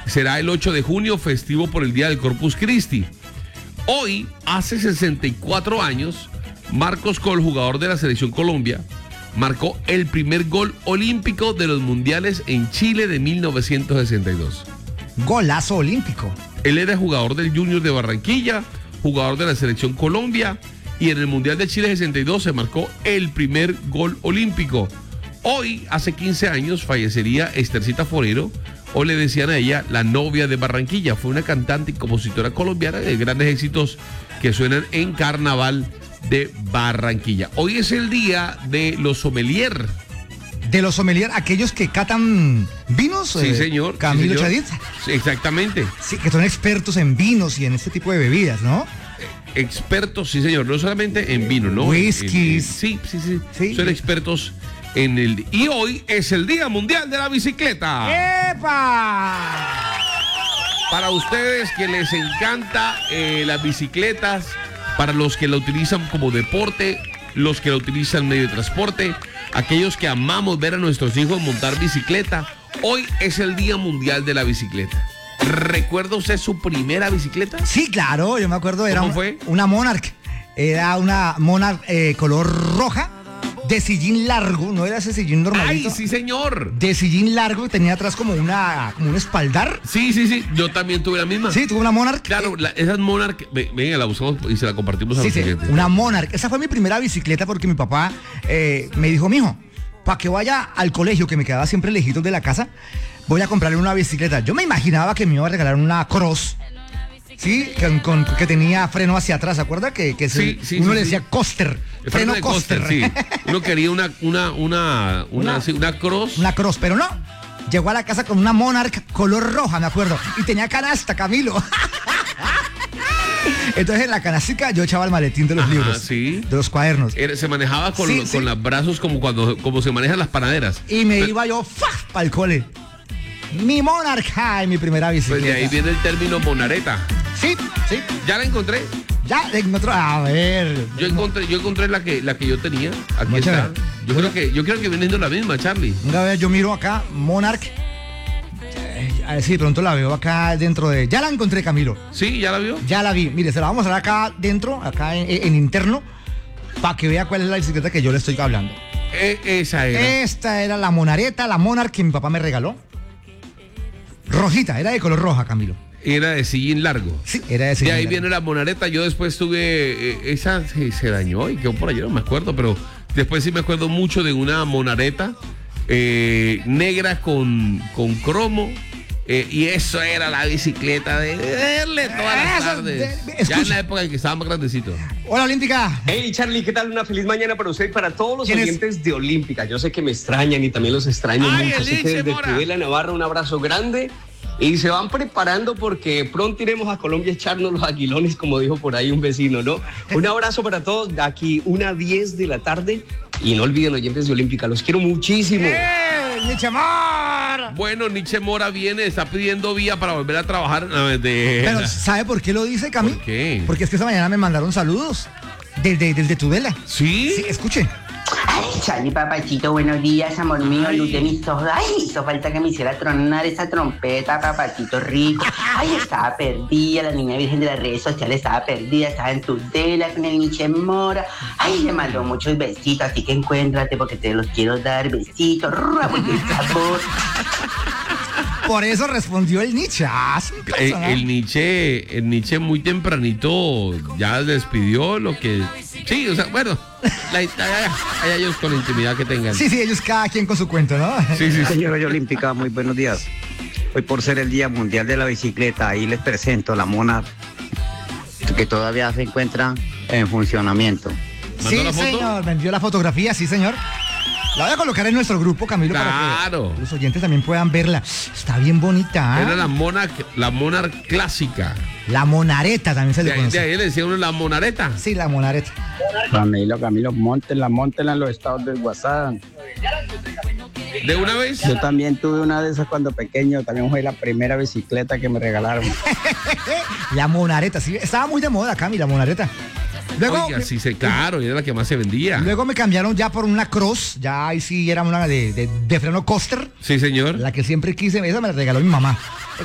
será el 8 de junio, festivo por el Día del Corpus Christi. Hoy, hace 64 años, Marcos Col, jugador de la Selección Colombia, marcó el primer gol olímpico de los mundiales en Chile de 1962. Golazo olímpico. Él era jugador del Junior de Barranquilla, jugador de la Selección Colombia, y en el Mundial de Chile 62 se marcó el primer gol olímpico. Hoy, hace 15 años, fallecería Estercita Forero, o le decían a ella la novia de Barranquilla. Fue una cantante y compositora colombiana de grandes éxitos que suenan en Carnaval de Barranquilla. Hoy es el día de los sommelier. De los sommelier, aquellos que catan vinos. Sí, señor. Camilo sí, señor. Chadid. Sí, exactamente. Sí, que son expertos en vinos y en este tipo de bebidas, ¿no? Expertos, sí, señor. No solamente en vino, ¿no? Whiskies. Sí. Son expertos en el... Y hoy es el Día Mundial de la Bicicleta. ¡Epa! Para ustedes que les encanta las bicicletas, para los que la utilizan como deporte, los que la utilizan medio de transporte, aquellos que amamos ver a nuestros hijos montar bicicleta, hoy es el Día Mundial de la Bicicleta. ¿Recuerda usted su primera bicicleta? Sí, claro, yo me acuerdo, era ¿Cómo fue? una Monarch. Era una Monarch color roja, de sillín largo, no era ese sillín normalito. ¡Ay, sí, señor! De sillín largo y tenía atrás como un espaldar. Sí, yo también tuve la misma. Sí, tuve una Monarch. Claro, esas Monarch, venga, la buscamos y se la compartimos a los clientes. Una Monarch. Esa fue mi primera bicicleta porque mi papá me dijo, mijo, para que vaya al colegio, que me quedaba siempre lejitos de la casa, voy a comprarle una bicicleta. Yo me imaginaba que me iba a regalar una Cross, ¿sí? Que tenía freno hacia atrás, ¿se acuerda? Uno le decía coaster, freno de coaster. Sí. Uno quería una Cross. Una Cross, pero no. Llegó a la casa con una Monarch color roja, me acuerdo. Y tenía canasta, Camilo. Entonces en la canastica yo echaba el maletín de los libros, sí. de los cuadernos. Se manejaba con los brazos como se manejan las panaderas. Y iba yo para el cole. Mi Monarch, mi primera bicicleta. Pues de ahí viene el término monareta. Sí. ¿Ya la encontré? Ya la encontré. A ver. Yo encontré la que yo tenía. Aquí Mucha está. ver. Yo creo que viene siendo la misma, Charlie. Una vez yo miro acá, Monarch. A ver si de pronto la veo acá dentro de... Ya la encontré, Camilo. ¿Sí? ¿Ya la vio? Ya la vi. Mire, se la vamos a dar acá dentro, acá en interno, para que vea cuál es la bicicleta que yo le estoy hablando. Esa era. Esta era la Monareta, la Monarch que mi papá me regaló. Rojita, era de color roja, Camilo. Era de sillín largo. Sí, era de sillín largo. De ahí largo. viene la Monareta. Yo después tuve... esa se dañó y quedó por allá, no me acuerdo, pero después sí me acuerdo mucho de una Monareta negra con cromo. Y eso era la bicicleta de verle todas las tardes. Ya en la época en que estaba más grandecito. Hola, Olímpica. Hey, Charlie, ¿qué tal? Una feliz mañana para usted y para todos los ¿Quién es? oyentes de Olímpica. Yo sé que me extrañan y también los extraño ¡Ay, mucho. el Así que Nietzsche, desde Mora! Tudela, Navarra, un abrazo grande. Y se van preparando porque pronto iremos a Colombia a echarnos los aguilones, como dijo por ahí un vecino, ¿no? Un abrazo para todos. De aquí, 1:10 de la tarde. Y no olviden, oyentes de Olímpica, los quiero muchísimo. Nietzsche Amor. Bueno, Nietzsche Mora está pidiendo vía para volver a trabajar. Pero ¿sabe por qué lo dice, Camilo? ¿Por qué? Porque es que esta mañana me mandaron saludos desde Tudela. ¿Sí? Sí, escuche. Ay, Charlie, papachito, buenos días, amor mío, luz de mis ojos. Ay, hizo falta que me hiciera tronar esa trompeta, papachito rico. Ay, estaba perdida, la niña virgen de las redes sociales estaba perdida, estaba en Tudela con el Nietzsche Mora. Ay, le mandó muchos besitos, así que encuéntrate porque te los quiero dar, besitos, rabo de sabor. Por eso respondió el Nietzsche. El Nietzsche muy tempranito ya despidió lo que... Sí, o sea, bueno, hay ellos con la intimidad que tengan. Sí, ellos cada quien con su cuento, ¿no? Sí. Señora Olímpica, muy buenos días. Hoy por ser el Día Mundial de la Bicicleta, ahí les presento la Monarch, que todavía se encuentra en funcionamiento. Sí, ¿Mandó la foto? señor, vendió la fotografía, sí, señor. La voy a colocar en nuestro grupo, Camilo, Claro. para que los oyentes también puedan verla. Está bien bonita, ¿eh? Era la Monarch clásica. La Monareta también se le De conoce. ahí le decía uno la Monareta. Sí, la Monareta. Camilo, móntenla en los estados del WhatsApp. ¿De una vez? Yo también tuve una de esas cuando pequeño, también fue la primera bicicleta que me regalaron. La Monareta, sí, estaba muy de moda, Cami, la Monareta. Luego, Oiga, sí, claro, era la que más se vendía. Luego me cambiaron ya por una Cross, ya ahí sí era una de freno coaster, Sí, señor. la que siempre quise, esa me la regaló mi mamá.